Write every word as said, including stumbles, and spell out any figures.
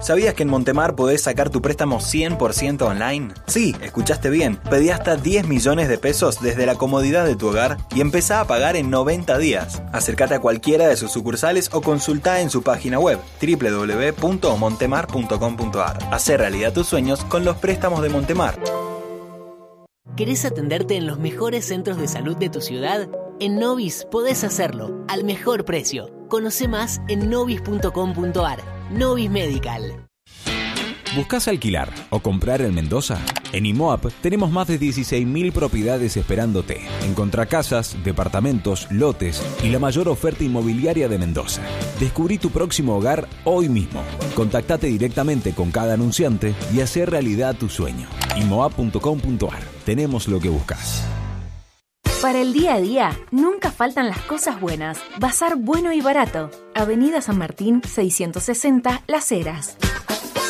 ¿Sabías que en Montemar podés sacar tu préstamo cien por ciento online? Sí, escuchaste bien. Pedí hasta diez millones de pesos desde la comodidad de tu hogar y empezá a pagar en noventa días. Acércate a cualquiera de sus sucursales o consultá en su página web doble u doble u doble u punto montemar punto com punto a r. Hacé realidad tus sueños con los préstamos de Montemar. ¿Querés atenderte en los mejores centros de salud de tu ciudad? En Novis podés hacerlo al mejor precio. Conoce más en novis punto com punto a r. Novis Medical. ¿Buscás alquilar o comprar en Mendoza? En IMOAP tenemos más de dieciséis mil propiedades esperándote. Encontrá casas, departamentos, lotes y la mayor oferta inmobiliaria de Mendoza. Descubrí tu próximo hogar hoy mismo. Contactate directamente con cada anunciante y hacé realidad tu sueño. imoap punto com punto a r. Tenemos lo que buscas. Para el día a día, nunca faltan las cosas buenas. Bazar bueno y barato. Avenida San Martín, seiscientos sesenta, Las Heras.